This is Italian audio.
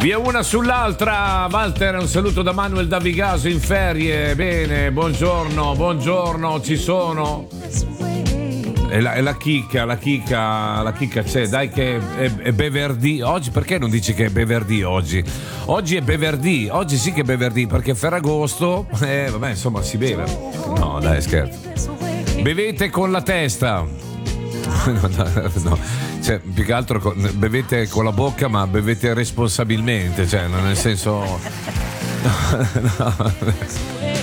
Via una sull'altra. Walter, un saluto da Manuel da Vigaso in ferie. Bene, buongiorno, ci sono. E la chicca c'è, dai che è Beverdì. Oggi perché non dici che è Beverdì oggi? Oggi è Beverdì, oggi sì che è Beverdì, perché Ferragosto, vabbè, insomma, si beve. No, dai, scherzo. Bevete con la testa. No. Cioè, più che altro bevete con la bocca, ma bevete responsabilmente, cioè, nel senso. No.